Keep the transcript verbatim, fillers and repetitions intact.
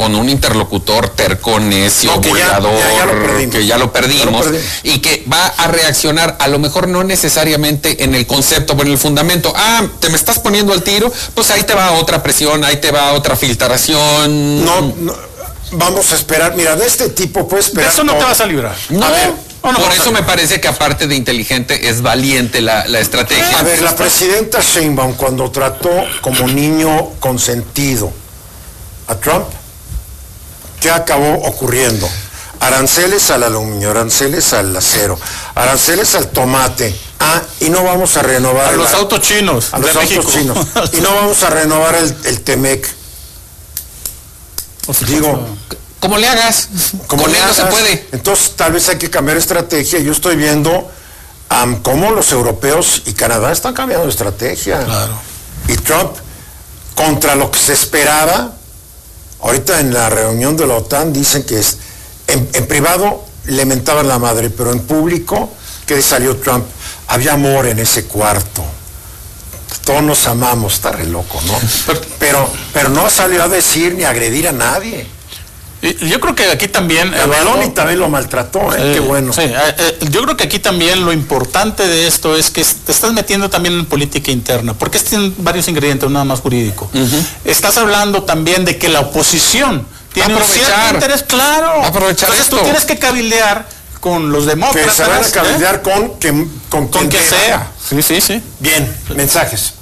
con un interlocutor terco, necio, no, que burlador, ya, ya, ya lo perdimos. que ya lo perdimos, ya lo perdimos, y que va a reaccionar, a lo mejor no necesariamente en el concepto, pero en el fundamento. Ah, te me estás poniendo al tiro, pues ahí te va otra presión, ahí te va otra filtración. No, no vamos a esperar, mira, de este tipo puedes esperar. De eso no todo. Te vas a librar. No, a ver, no, no, por eso me parece que aparte de inteligente es valiente la, la estrategia. A ver, la presidenta Sheinbaum cuando trató como niño consentido a Trump, ¿qué acabó ocurriendo? Aranceles al aluminio, aranceles al acero, aranceles al tomate. Ah, y no vamos a renovar... A los la, autos chinos A los autos México. chinos. Y no vamos a renovar el, el Temec. O sea, Digo... Como le hagas, como con le él no hagas, se puede. Entonces tal vez hay que cambiar estrategia. Yo estoy viendo um, cómo los europeos y Canadá están cambiando de estrategia. Claro. Y Trump, contra lo que se esperaba, ahorita en la reunión de la OTAN dicen que es, en, en privado le mentaban la madre, pero en público, ¿qué salió Trump? Había amor en ese cuarto. Todos nos amamos, está re loco, ¿no? Pero, pero, pero no salió a decir ni a agredir a nadie. Yo creo que aquí también... El balón y también lo maltrató, ¿eh? Eh, Qué bueno. Sí, eh, eh, yo creo que aquí también lo importante de esto es que te estás metiendo también en política interna, porque tienen varios ingredientes, nada más jurídico. Uh-huh. Estás hablando también de que la oposición tiene un cierto interés, claro. Aprovechar Entonces esto. tú tienes que cabildear con los demócratas. Que se van a cabildear ¿eh? con, que, con, con que sea. Sí, sí, sí. Bien, mensajes.